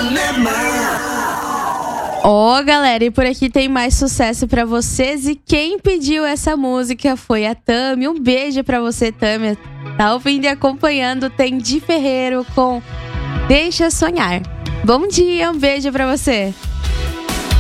Ó, galera, e por aqui tem mais sucesso pra vocês. E quem pediu essa música foi a Tami. Um beijo pra você, Tami. Tá ouvindo e acompanhando, tem Di Ferreiro com Deixa Sonhar. Bom dia, um beijo pra você.